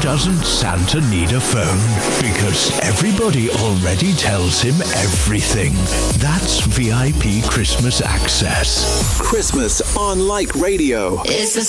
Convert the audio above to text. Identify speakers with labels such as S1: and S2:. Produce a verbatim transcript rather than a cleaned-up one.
S1: doesn't Santa need a phone? Because everybody already tells him everything. That's V I P Christmas access.
S2: Christmas on Like Radio.
S3: It's a